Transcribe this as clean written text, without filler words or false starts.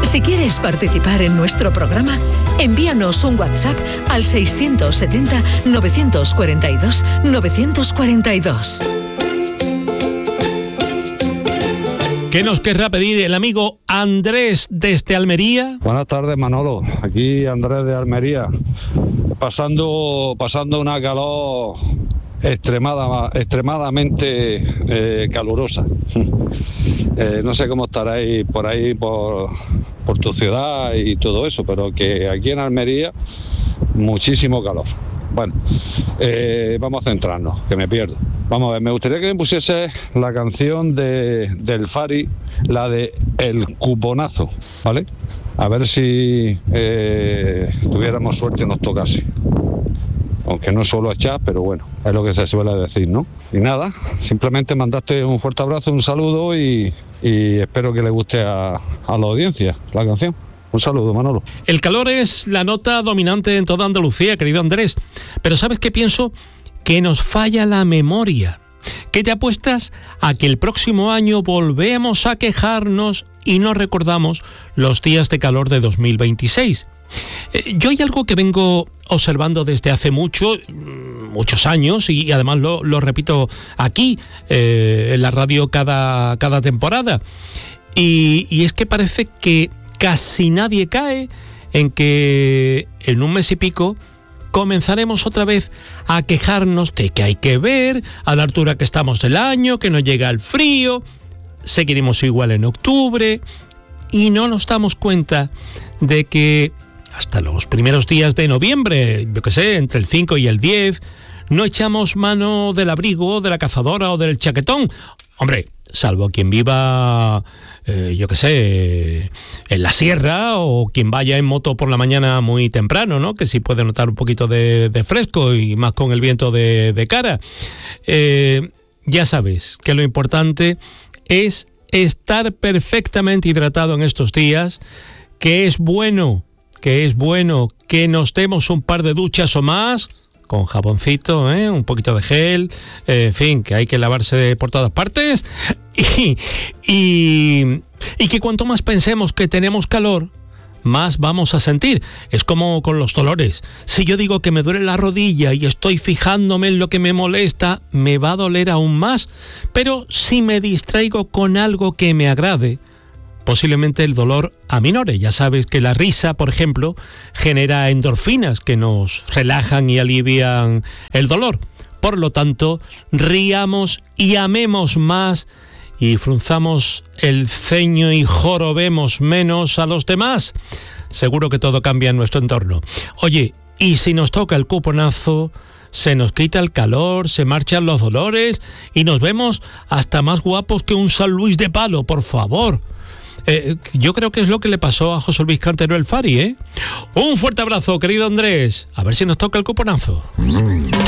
Si quieres participar en nuestro programa, envíanos un WhatsApp al 670-942-942. ¿Qué nos querrá pedir el amigo Andrés desde Almería? Buenas tardes, Manolo. Aquí Andrés de Almería. Pasando una calor extremadamente calurosa. No sé cómo estaréis por ahí, por tu ciudad y todo eso, pero que aquí en Almería muchísimo calor. Bueno, vamos a centrarnos, que me pierdo. Vamos a ver, me gustaría que me pusiese la canción del Fari, la de El Cuponazo, ¿vale? A ver si tuviéramos suerte y nos tocase. Aunque no suelo echar, pero bueno, es lo que se suele decir, ¿no? Y nada, simplemente mandarte un fuerte abrazo, un saludo y espero que le guste a la audiencia la canción. Un saludo, Manolo. El calor es la nota dominante en toda Andalucía, querido Andrés. Pero ¿sabes qué pienso? Que nos falla la memoria. ¿Qué te apuestas a que el próximo año volvemos a quejarnos y no recordamos los días de calor de 2026? Yo hay algo que vengo observando desde hace muchos años y además lo repito aquí en la radio cada temporada. Y es que parece que casi nadie cae en que en un mes y pico comenzaremos otra vez a quejarnos de que hay que ver a la altura que estamos del año, que no llega el frío, seguiremos igual en octubre y no nos damos cuenta de que hasta los primeros días de noviembre, yo qué sé, entre el 5 y el 10, no echamos mano del abrigo, de la cazadora o del chaquetón. Hombre, salvo quien viva, yo qué sé, en la sierra o quien vaya en moto por la mañana muy temprano, ¿no? Que sí puede notar un poquito de fresco y más con el viento de cara. Ya sabes que lo importante es estar perfectamente hidratado en estos días, que es bueno que nos demos un par de duchas o más, con jaboncito, un poquito de gel, en fin, que hay que lavarse por todas partes y que cuanto más pensemos que tenemos calor, más vamos a sentir. Es como con los dolores. Si yo digo que me duele la rodilla y estoy fijándome en lo que me molesta, me va a doler aún más. Pero si me distraigo con algo que me agrade, posiblemente el dolor aminore. Ya sabes que la risa, por ejemplo, genera endorfinas que nos relajan y alivian el dolor. Por lo tanto, riamos y amemos más y frunzamos el ceño y jorobemos menos a los demás. Seguro que todo cambia en nuestro entorno. Oye, y si nos toca el cuponazo, se nos quita el calor, se marchan los dolores y nos vemos hasta más guapos que un San Luis de palo, por favor. Yo creo que es lo que le pasó a José Luis Cantero el Fari, ¿eh? Un fuerte abrazo, querido Andrés. A ver si nos toca el cuponazo.